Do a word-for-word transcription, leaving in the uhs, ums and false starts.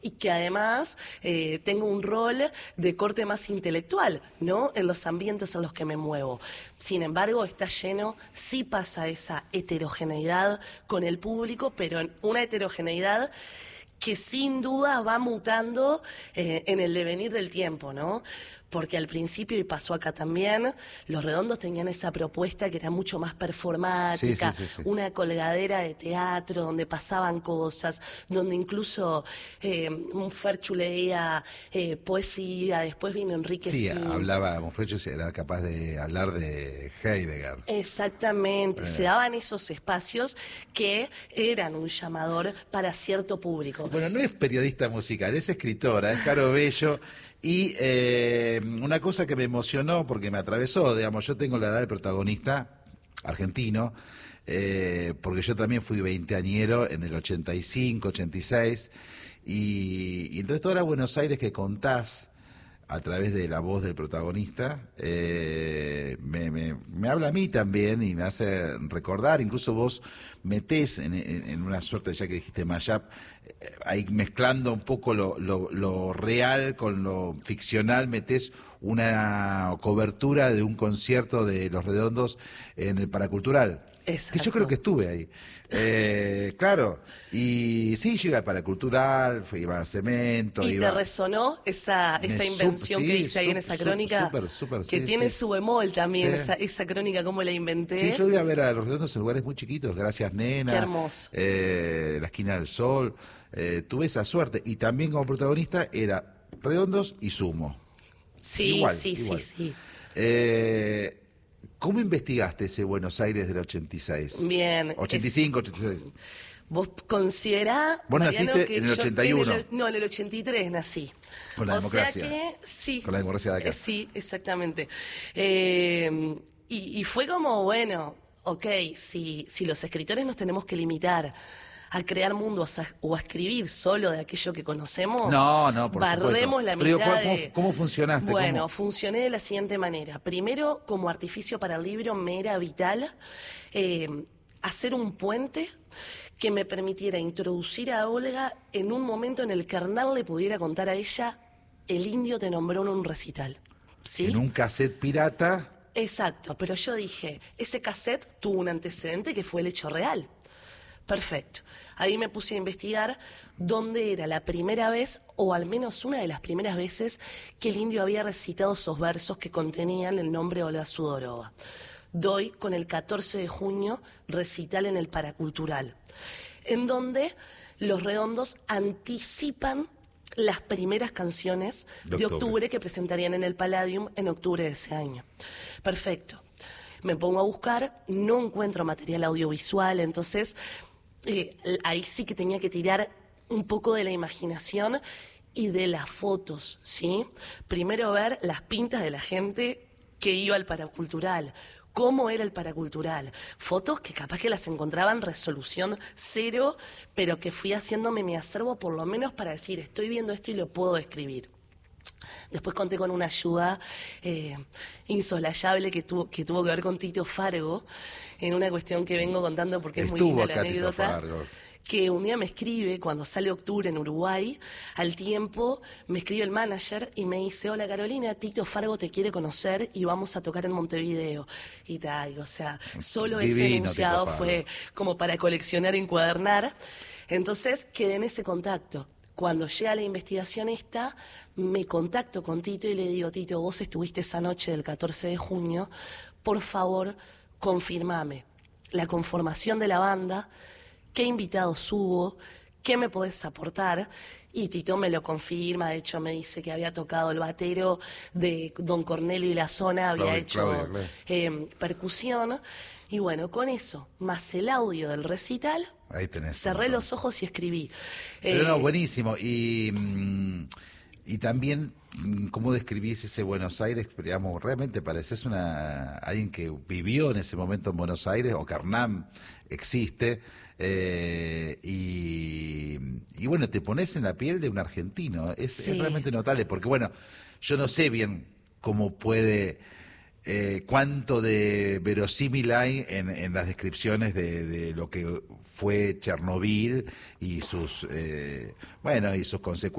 y que además eh, tengo un rol de corte más intelectual, ¿no? En los ambientes en los que me muevo. Sin embargo, está lleno, sí pasa esa heterogeneidad con el público, pero en una heterogeneidad que sin duda va mutando eh, en el devenir del tiempo, ¿no? Porque al principio, y pasó acá también, Los Redondos tenían esa propuesta que era mucho más performática, Sí, sí, sí, sí. una colgadera de teatro donde pasaban cosas, donde incluso eh, un Ferchu leía eh, poesía, después vino Enrique Sí, Sims. hablaba, Monfrecho era capaz de hablar de Heidegger. Exactamente, Eh. se daban esos espacios que eran un llamador para cierto público. Bueno, no es periodista musical, es escritora, es Caro Bello. Y eh, una cosa que me emocionó, porque me atravesó, digamos, yo tengo la edad de protagonista argentino, eh, porque yo también fui veinteañero en el ochenta y cinco, ochenta y seis, y, y entonces toda la Buenos Aires que contás a través de la voz del protagonista, eh, me, me, me habla a mí también y me hace recordar, incluso vos metés en, en, en una suerte, ya que dijiste mashup, eh, ahí mezclando un poco lo, lo, lo real con lo ficcional, metés una cobertura de un concierto de Los Redondos en el Paracultural. Exacto. Que yo creo que estuve ahí. Eh, claro, y sí, yo iba al Paracultural, fui, iba a Cemento. ¿Y iba... te resonó esa, esa invención sup, que sí, hice ahí en esa sup, crónica? Súper, súper, que sí, tiene sí. su bemol también, Sí. esa, esa crónica, cómo la inventé. Sí, yo iba a ver a Los Redondos en lugares muy chiquitos, Gracias Nena. Qué hermoso. Eh, La Esquina del Sol. Eh, tuve esa suerte. Y también como protagonista era Redondos y Sumo. Sí, igual, sí, igual. sí, sí. Eh, ¿Cómo investigaste ese Buenos Aires del ochenta y seis? Bien. ochenta y cinco, ochenta y seis. Vos considerá, Vos Mariano, naciste que en el yo ochenta y uno. en el- no, en el ochenta y tres nací. Con la o democracia. sea que, sí. Con la democracia de acá. Eh, sí, exactamente. Eh, y, y fue como, bueno, ok, si, si los escritores nos tenemos que limitar a crear mundos a- o a escribir solo de aquello que conocemos, No, no, por barremos supuesto. la Pero digo, mitad ¿cómo, de... cómo funcionaste? Bueno, ¿Cómo? funcioné de la siguiente manera. Primero, como artificio para el libro, me era vital eh, hacer un puente que me permitiera introducir a Olga en un momento en el que Hernán le pudiera contar a ella: el indio te nombró en un recital. ¿Sí? En un cassette pirata. Exacto, pero yo dije, ese cassette tuvo un antecedente que fue el hecho real. Perfecto. Ahí me puse a investigar dónde era la primera vez, o al menos una de las primeras veces, que el indio había recitado esos versos que contenían el nombre Olga Sudorova. Doy con el catorce de junio recital en el Paracultural, en donde Los Redondos anticipan las primeras canciones De de octubre. octubre que presentarían en el Palladium en octubre de ese año. Perfecto. Me pongo a buscar, no encuentro material audiovisual, entonces eh, ahí sí que tenía que tirar un poco de la imaginación y de las fotos, ¿sí? Primero ver las pintas de la gente que iba al Paracultural, cómo era el Paracultural, fotos que capaz que las encontraba en resolución cero, pero que fui haciéndome mi acervo por lo menos para decir, estoy viendo esto y lo puedo describir. Después conté con una ayuda eh, insolayable que tuvo, que tuvo que ver con Tito Fargo, en una cuestión que vengo contando porque es muy Estuvo linda la acá Tito anécdota. Fargo. Que un día me escribe, cuando sale octubre en Uruguay, al tiempo me escribe el manager y me dice: hola Carolina, Tito Fargo te quiere conocer y vamos a tocar en Montevideo. Y tal, o sea, solo ese Divino, enunciado Tito Fargo. fue como para coleccionar, encuadernar. Entonces quedé en ese contacto. Cuando llega la investigación esta, me contacto con Tito y le digo: Tito, vos estuviste esa noche del catorce de junio, por favor, confirmame la conformación de la banda, qué invitados hubo, qué me podés aportar. Y Tito me lo confirma, de hecho me dice que había tocado el batero de Don Cornelio y la zona, había Claudio, hecho Claudio, claro. eh, percusión. Y bueno, con eso, más el audio del recital, Ahí tenés. cerré un montón. los ojos y escribí. Pero Eh, no, buenísimo. Y, mm, y también, mm, ¿cómo describís ese Buenos Aires? Digamos, realmente pareces una alguien que vivió en ese momento en Buenos Aires, o que Hernán existe. Eh, y, y bueno, te pones en la piel de un argentino. Es, Sí. es realmente notable, porque bueno, yo no sé bien cómo puede eh, cuánto de verosímil hay en, en las descripciones de, de lo que fue Chernobyl y sus, eh, bueno, y sus consecuencias